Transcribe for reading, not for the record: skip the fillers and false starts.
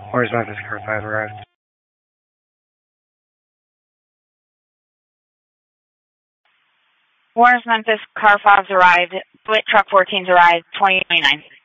Where's Memphis Car 5 arrived? Where's Memphis Car 5's arrived? Split Truck 14's arrived, 2029.